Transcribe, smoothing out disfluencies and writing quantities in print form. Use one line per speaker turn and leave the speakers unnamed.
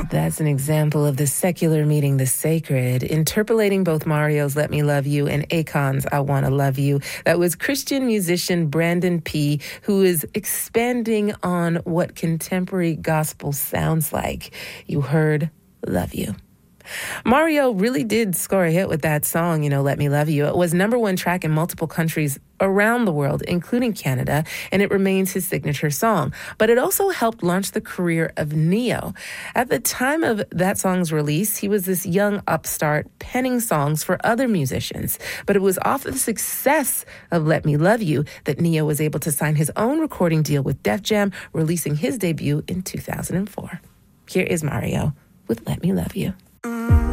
That's an example of the secular meeting the sacred, interpolating both Mario's Let Me Love You and Akon's I Wanna Love You. That was Christian musician Brandon P., who is expanding on what contemporary gospel sounds like. You heard Love You. Mario really did score a hit with that song, Let Me Love You. It was #1 track in multiple countries around the world, including Canada, and it remains his signature song. But it also helped launch the career of Ne-Yo. At the time of that song's release, he was this young upstart penning songs for other musicians. But it was off of the success of Let Me Love You that Ne-Yo was able to sign his own recording deal with Def Jam, releasing his debut in 2004. Here is Mario with Let Me Love You.